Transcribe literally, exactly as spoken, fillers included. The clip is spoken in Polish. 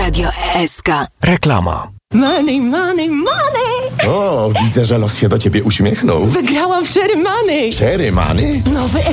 Radio S K. Reklama. Money, money, money! O, widzę, że los się do ciebie uśmiechnął. Wygrałam w Cherry Money! Cherry Money? Nowy